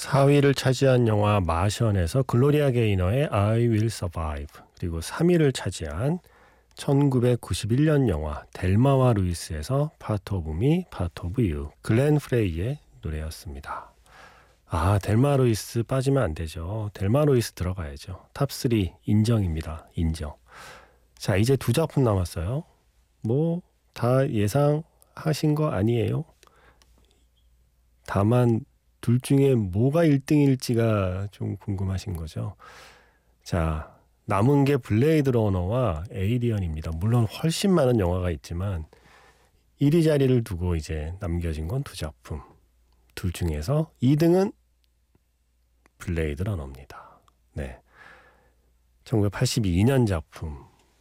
4위를 차지한 영화 마션에서 글로리아 게이너의 I Will Survive, 그리고 3위를 차지한 1991년 영화 델마와 루이스에서 Part of Me, Part of You, 글렌 프레이의 노래였습니다. 델마 루이스 빠지면 안 되죠. 델마 루이스 들어가야죠. 탑3 인정입니다. 인정. 자, 이제 2작품 남았어요. 뭐 다 예상하신 거 아니에요? 다만 둘 중에 뭐가 1등일지가 좀 궁금하신 거죠. 자, 남은 게 블레이드 러너와 에이리언입니다. 물론 훨씬 많은 영화가 있지만 1위 자리를 두고 이제 남겨진 건 2작품. 둘 중에서 2등은 블레이드 러너입니다. 네. 1982년 작품.